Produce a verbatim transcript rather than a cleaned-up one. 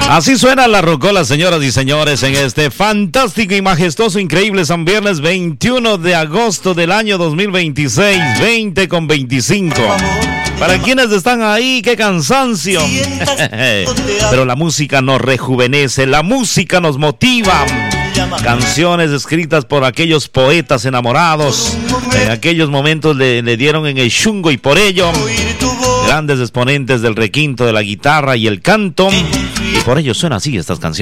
Así suena la rocola, señoras y señores, en este fantástico y majestuoso, increíble San Viernes veintiuno de agosto del año dos mil veintiséis, veinte con veinticinco. Para quienes están ahí, qué cansancio. Pero la música nos rejuvenece, la música nos motiva. Canciones escritas por aquellos poetas enamorados. En aquellos momentos le, le dieron en el chungo y por ello grandes exponentes del requinto, de la guitarra y el canto. Y por ello suena así estas canciones.